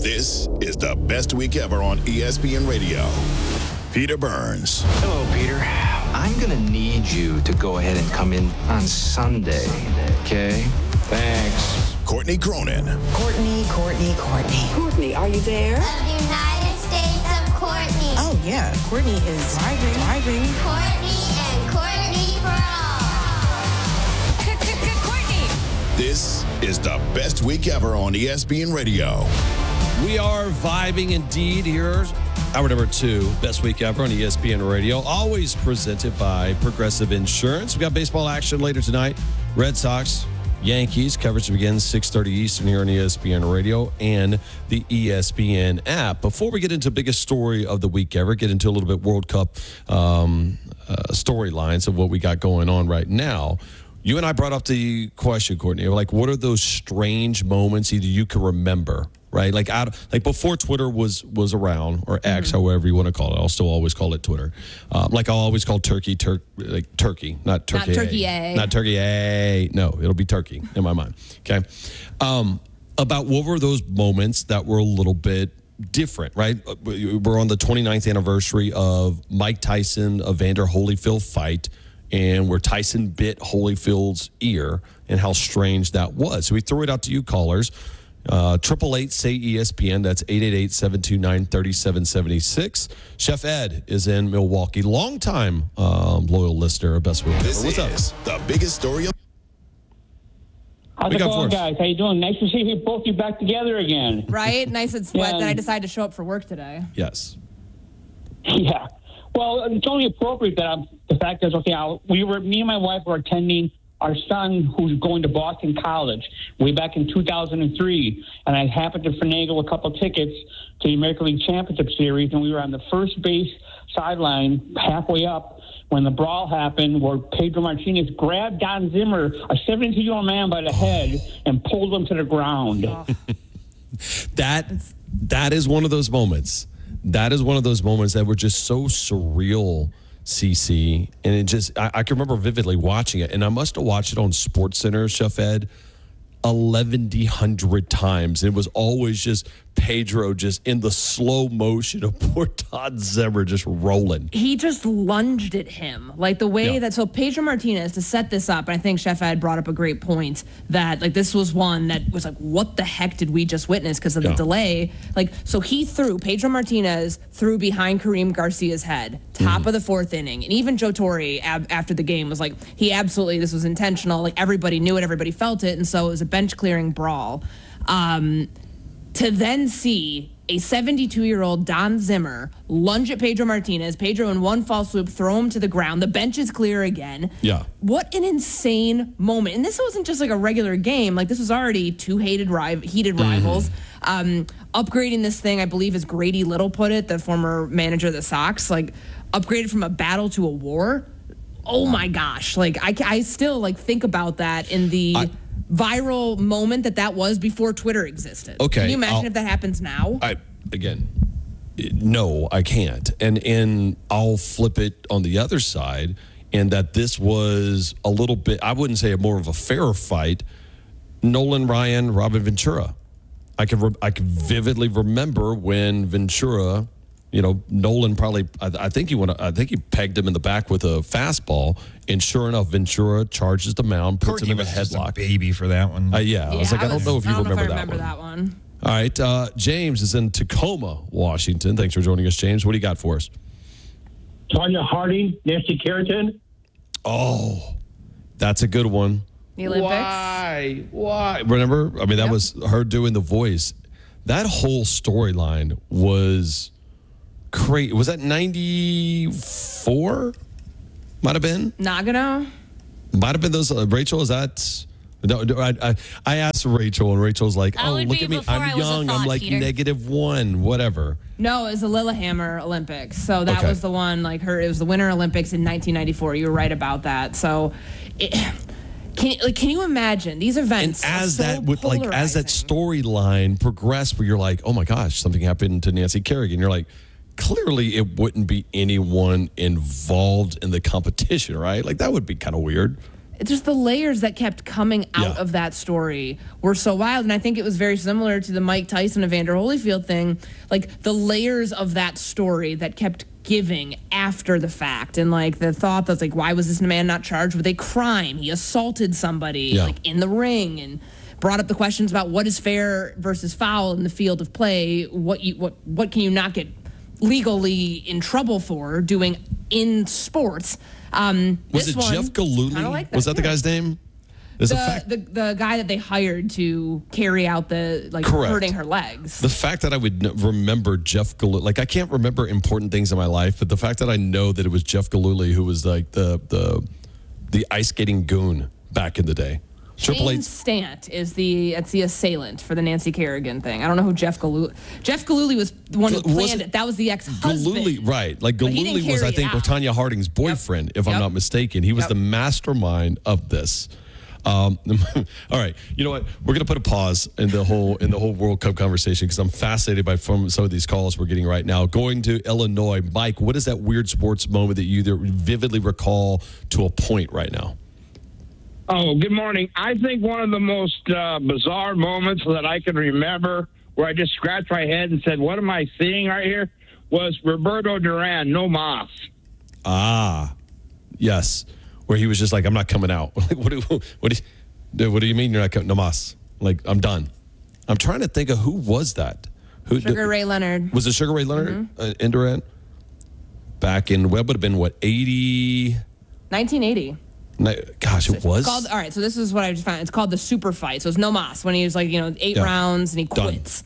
This is the best week ever on ESPN Radio. Peter Burns. Hello, Peter. I'm going to need you to go ahead and come in on Sunday, okay? Thanks. Courtney Cronin. Courtney. Courtney, are you there? Of the United States of Courtney. Oh, yeah. Courtney is driving. Courtney and Courtney for all. Courtney! This is the best week ever on ESPN Radio. We are vibing indeed here. Hour number 2, best week ever on ESPN Radio. Always presented by Progressive Insurance. We got baseball action later tonight. Red Sox, Yankees. Coverage begins 6:30 Eastern here on ESPN Radio and the ESPN app. Before we get into biggest story of the week ever, get into a little bit World Cup storylines of what we got going on right now. You and I brought up the question, Courtney, like what are those strange moments either you can remember, right? Like before Twitter was around, or X, however you want to call it. I'll still always call it Twitter. Like I'll always call Turkey, Turkey, not Turkey. Not Turkey A. No, it'll be Turkey in my mind. Okay. About what were those moments that were a little bit different, right? We're on the 29th anniversary of Mike Tyson, Evander Holyfield fight, and where Tyson bit Holyfield's ear and how strange that was. So we threw it out to you callers. 888-SAY-ESPN. That's 888-729-3776. Chef Ed is in Milwaukee. Longtime loyal listener of Best Week Ever. This What's up? is the biggest story of... How's it going, guys? How you doing? Nice to see you both back together again. Right? Nice and sweat Yeah. that I decided to show up for work today. Yes. Yeah. Well, it's only appropriate that the fact is, okay, me and my wife were attending our son who's going to Boston College way back in 2003, and I happened to finagle a couple tickets to the American League Championship Series, and we were on the first base sideline halfway up when the brawl happened where Pedro Martinez grabbed Don Zimmer, a 72-year-old man, by the head and pulled him to the ground. That is one of those moments. That is one of those moments that were just so surreal, CC. And it just, I can remember vividly watching it. And I must have watched it on SportsCenter, Chef Ed, 1,100 times. It was always just Pedro just in the slow motion of poor Todd Zimmer just rolling. He just lunged at him. Like the way that, so Pedro Martinez, to set this up, and I think Chef Ed brought up a great point, that like this was one that was like, what the heck did we just witness because of the delay? Like, so Pedro Martinez threw behind Kareem Garcia's head, top of the 4th inning. And even Joe Torre after the game was like, this was intentional. Like everybody knew it, everybody felt it. And so it was a bench clearing brawl. To then see a 72-year-old Don Zimmer lunge at Pedro Martinez, Pedro in one fall swoop, throw him to the ground. The bench is clear again. Yeah. What an insane moment. And this wasn't just like a regular game. Like this was already two heated rivals. Upgrading this thing, I believe, as Grady Little put it, the former manager of the Sox, like upgraded from a battle to a war. Oh my gosh. Like I still like think about that in the viral moment that was before Twitter existed. Okay. Can you imagine if that happens now? No, I can't. And I'll flip it on the other side, and that this was a little bit, I wouldn't say more of a fair fight. Nolan Ryan, Robin Ventura. I can vividly remember when Ventura, Nolan probably, I think he pegged him in the back with a fastball, and sure enough, Ventura charges the mound, puts him in a headlock. A baby for that one. I was like, I don't know if you remember that one. All right, James is in Tacoma, Washington. Thanks for joining us, James. What do you got for us? Tonya Harding, Nancy Kerrigan. Oh, that's a good one. The Olympics. Why? Remember? I mean, that was her doing the voice. That whole storyline was great. Was that 94? Might have been. Nagano? Might have been those. Rachel, is that? No, I asked Rachel, and Rachel's like, "Oh, look at me, I'm young. I'm like -1, whatever." No, it was the Lillehammer Olympics. So that was the one. Like it was the Winter Olympics in 1994. You were right about that. So, can you imagine these events? And as that storyline progressed, where you're like, "Oh my gosh, something happened to Nancy Kerrigan," you're like, clearly it wouldn't be anyone involved in the competition, right? Like that would be kind of weird. it's just the layers that kept coming out of that story were so wild. And I think it was very similar to the Mike Tyson Evander Holyfield thing. Like the layers of that story that kept giving after the fact. And like the thought that's like, why was this man not charged with a crime? He assaulted somebody like in the ring, and brought up the questions about what is fair versus foul in the field of play. What can you not get legally in trouble for doing in sports? Was it Jeff Gillooly? Was that the guy's name? The guy that they hired to carry out the hurting her legs. The fact that I would remember Jeff Gillooly, like I can't remember important things in my life, but the fact that I know that it was Jeff Gillooly who was like the ice skating goon back in the day. James Stant is the assailant for the Nancy Kerrigan thing. I don't know who Jeff Gillooly. Jeff Gillooly was the one who planned it. That was the ex-husband. Gillooly, right? Like Gillooly was, I think, Tanya Harding's boyfriend, if I'm not mistaken. He was the mastermind of this. All right, you know what? We're gonna put a pause in the whole World Cup conversation because I'm fascinated by some of these calls we're getting right now. Going to Illinois, Mike. What is that weird sports moment that you vividly recall to a point right now? Oh, good morning. I think one of the most bizarre moments that I can remember where I just scratched my head and said, what am I seeing right here, was Roberto Duran, no mas. Ah, yes. Where he was just like, I'm not coming out. What do you mean you're not coming? No mas. Like, I'm done. I'm trying to think of who was that. Sugar Ray Leonard. Was it Sugar Ray Leonard in Duran? Back in, would have been what, 80? 1980. Gosh, it was? All right, so this is what I just found. It's called the super fight. So it's no mas, when he was like, 8 rounds and he quits.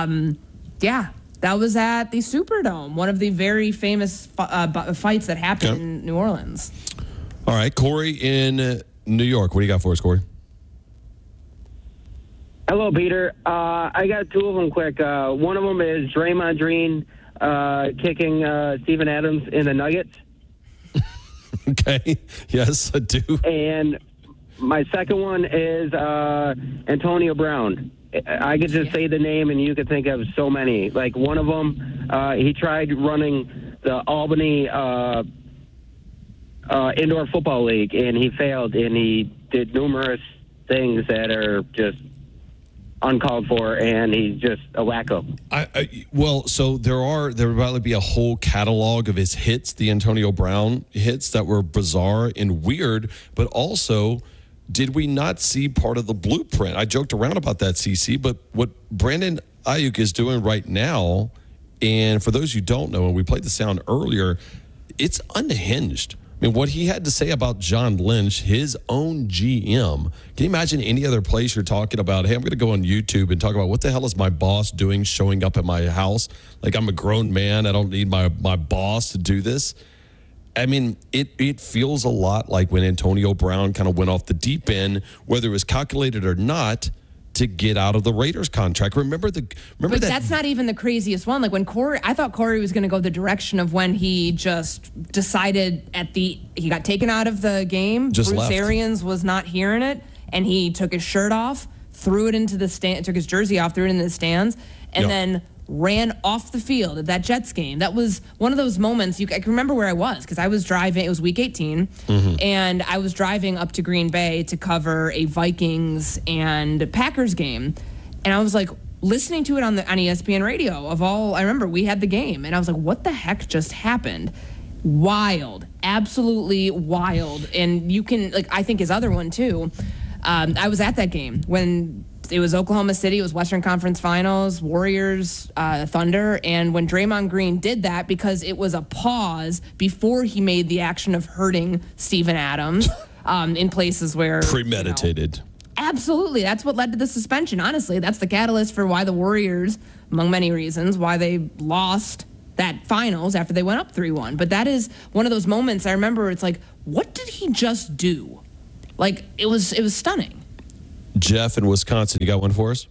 That was at the Superdome, one of the very famous fights that happened in New Orleans. All right, Corey in New York. What do you got for us, Corey? Hello, Peter. I got two of them quick. One of them is Draymond Green kicking Steven Adams in the Nuggets. Okay. Yes, I do. And my second one is Antonio Brown. I could just say the name and you could think of so many. Like one of them, he tried running the Albany indoor football league and he failed, and he did numerous things that are just uncalled for, and he's just a wacko. Well, so there would probably be a whole catalog of his hits, the Antonio Brown hits that were bizarre and weird, but also, did we not see part of the blueprint? I joked around about that, CC, but what Brandon Ayuk is doing right now, and for those who don't know, and we played the sound earlier, it's unhinged. I mean, what he had to say about John Lynch, his own GM. Can you imagine any other place you're talking about, hey, I'm going to go on YouTube and talk about what the hell is my boss doing showing up at my house? Like, I'm a grown man. I don't need my boss to do this. I mean, it feels a lot like when Antonio Brown kind of went off the deep end, whether it was calculated or not, to get out of the Raiders contract. Remember that. That's not even the craziest one. Like when I thought Corey was going to go the direction of when he just decided he got taken out of the game. Just Bruce left. Arians was not hearing it, and he took his shirt off, threw it into the stand, took his jersey off, threw it into the stands, and then ran off the field at that Jets game. That was one of those moments. I can remember where I was because I was driving. It was week 18, and I was driving up to Green Bay to cover a Vikings and Packers game, and I was like listening to it on ESPN radio. I remember we had the game, and I was like, "What the heck just happened?" Wild, absolutely wild. And you can I think his other one too. I was at that game when it was Oklahoma City. It was Western Conference Finals, Warriors, Thunder. And when Draymond Green did that, because it was a pause before he made the action of hurting Steven Adams in places where... Premeditated. Absolutely. That's what led to the suspension. Honestly, that's the catalyst for why the Warriors, among many reasons, why they lost that finals after they went up 3-1. But that is one of those moments I remember. It's like, what did he just do? It was stunning. Jeff in Wisconsin, you got one for us?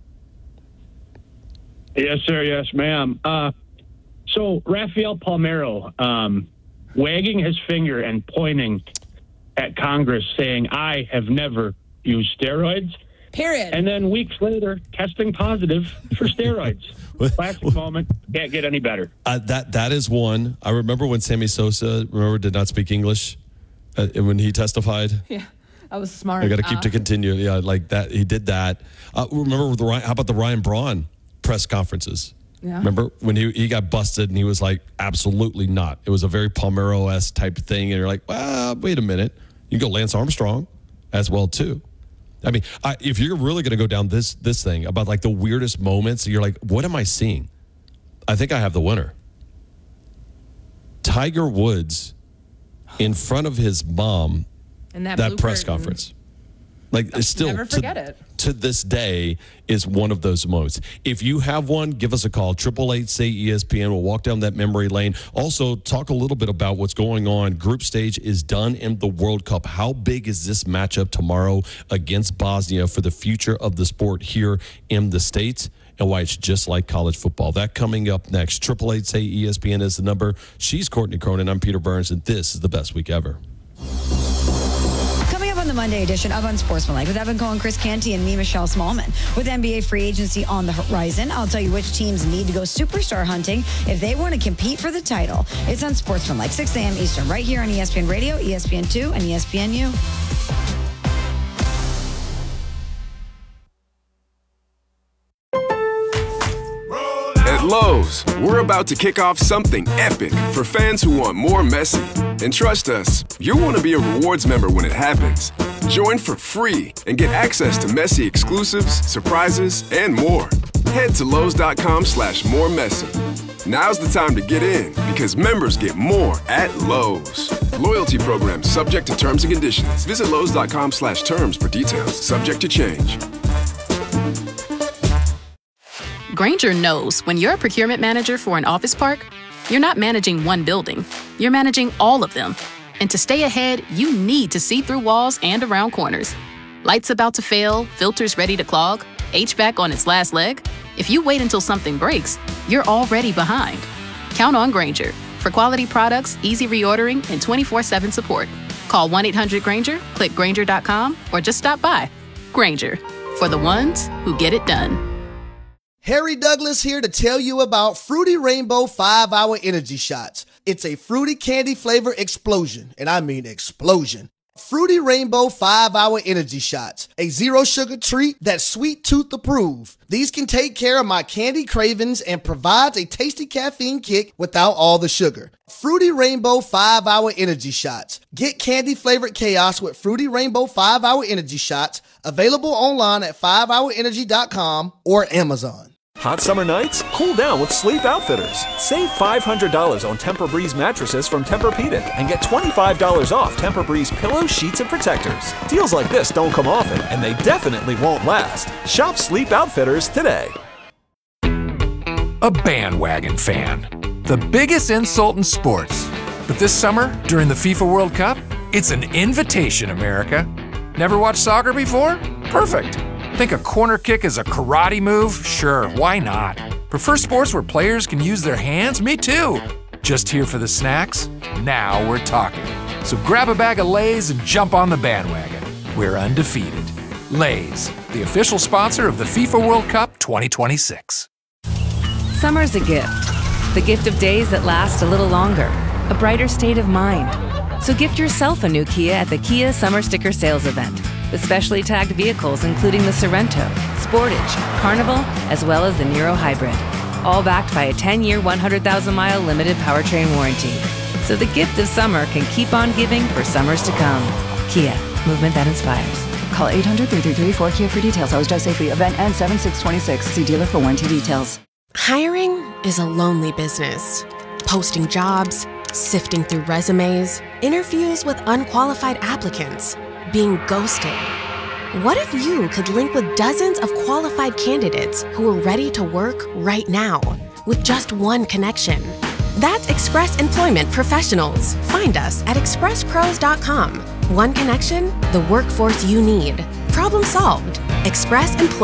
Yes, sir. Yes, ma'am. So Rafael Palmeiro wagging his finger and pointing at Congress saying, I have never used steroids. Period. And then weeks later, testing positive for steroids. Classic moment. Can't get any better. That is one. I remember when Sammy Sosa, did not speak English when he testified. Yeah. That was smart. I got to keep to continue. Yeah, like that. He did that. Remember how about the Ryan Braun press conferences? Yeah. Remember when he got busted and he was like, absolutely not. It was a very Palmeiro-esque type of thing. And you're like, well, wait a minute. You can go Lance Armstrong as well, too. I mean, if you're really going to go down this thing about like the weirdest moments, you're like, what am I seeing? I think I have the winner. Tiger Woods in front of his mom and that press curtain. conference. Like, it's still Never forget it. To this day is one of those moments. If you have one, give us a call. 888-SAY-ESPN. We'll walk down that memory lane. Also, talk a little bit about what's going on. Group stage is done in the World Cup. How big is this matchup tomorrow against Bosnia for the future of the sport here in the States, and why it's just like college football? That coming up next. 888-SAY-ESPN is the number. She's Courtney Cronin. I'm Peter Burns, and this is the best week ever. Coming up on the Monday edition of Unsportsmanlike with Evan Cohen, Chris Canty, and me, Michelle Smallman. With NBA free agency on the horizon, I'll tell you which teams need to go superstar hunting if they want to compete for the title. It's Unsportsmanlike, 6 a.m. Eastern, right here on ESPN Radio, ESPN2, and ESPNU. At Lowe's, we're about to kick off something epic for fans who want more Messi. And trust us, you'll want to be a rewards member when it happens. Join for free and get access to Messi exclusives, surprises, and more. Head to Lowe's.com/moremessy. Now's the time to get in because members get more at Lowe's. Loyalty program subject to terms and conditions. Visit Lowe's.com/terms for details. Subject to change. Grainger knows when you're a procurement manager for an office park, you're not managing one building, you're managing all of them. And to stay ahead, you need to see through walls and around corners. Lights about to fail, filters ready to clog, HVAC on its last leg. If you wait until something breaks, you're already behind. Count on Grainger for quality products, easy reordering, and 24/7 support. Call 1-800-GRAINGER, click Grainger.com, or just stop by. Grainger, for the ones who get it done. Harry Douglas here to tell you about Fruity Rainbow 5-Hour Energy Shots. It's a fruity candy flavor explosion, and I mean explosion. Fruity Rainbow 5-Hour Energy Shots, a zero-sugar treat that's sweet tooth approved. These can take care of my candy cravings and provides a tasty caffeine kick without all the sugar. Fruity Rainbow 5-Hour Energy Shots. Get candy-flavored chaos with Fruity Rainbow 5-Hour Energy Shots, available online at 5hourenergy.com or Amazon. Hot summer nights? Cool down with Sleep Outfitters. Save $500 on Tempur-Breeze mattresses from Tempur-Pedic and get $25 off Tempur-Breeze pillows, sheets, and protectors. Deals like this don't come often, and they definitely won't last. Shop Sleep Outfitters today. A bandwagon fan. The biggest insult in sports. But this summer, during the FIFA World Cup, it's an invitation, America. Never watched soccer before? Perfect. Think a corner kick is a karate move? Sure, why not? Prefer sports where players can use their hands? Me too. Just here for the snacks? Now we're talking. So grab a bag of Lay's and jump on the bandwagon. We're undefeated. Lay's, the official sponsor of the FIFA World Cup 2026. Summer's a gift. The gift of days that last a little longer. A brighter state of mind. So gift yourself a new Kia at the Kia Summer Sticker Sales Event. With specially tagged vehicles including the Sorrento, Sportage, Carnival, as well as the Niro Hybrid. All backed by a 10-year, 100,000-mile limited powertrain warranty. So the gift of summer can keep on giving for summers to come. Kia, movement that inspires. Call 800-333-4KIA for details. Always drive safely. Event ends 7/6/26. See dealer for warranty details. Hiring is a lonely business. Posting jobs, sifting through resumes, interviews with unqualified applicants, being ghosted. What if you could link with dozens of qualified candidates who are ready to work right now with just one connection? That's Express Employment Professionals. Find us at expresspros.com. One connection, the workforce you need. Problem solved. Express Employment